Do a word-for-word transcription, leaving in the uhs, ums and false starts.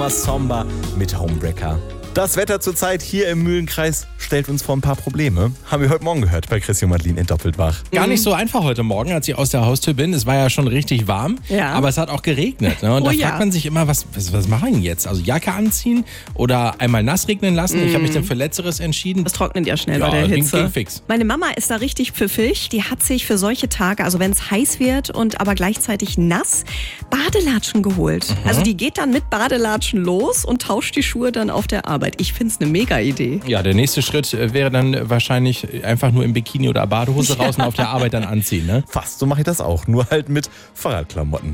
Thomas Somba mit Homebreaker. Das Wetter zurzeit hier im Mühlenkreis stellt uns vor ein paar Probleme. Haben wir heute Morgen gehört bei Chrissy und Madeline in Doppeltwach. Gar nicht so einfach heute Morgen, als ich aus der Haustür bin. Es war ja schon richtig warm, Ja. aber es hat auch geregnet. Ne? Und Oh da ja. fragt man sich immer, was, was, was machen wir jetzt? Also Jacke anziehen oder einmal nass regnen lassen? Ich habe mich dann für Letzteres entschieden. Das trocknet ja schnell Ja, bei der ging- Hitze. ging fix. Meine Mama ist da richtig pfiffig. Die hat sich für solche Tage, also wenn es heiß wird und aber gleichzeitig nass, Badelatschen geholt. Mhm. Also die geht dann mit Badelatschen los und tauscht die Schuhe dann auf der Arbeit. Ich finde es eine mega Idee. Ja, der nächste Schritt äh, wäre dann wahrscheinlich einfach nur im Bikini oder Badehose raus und auf der Arbeit dann anziehen. Ne? Fast, so mache ich das auch, nur halt mit Fahrradklamotten.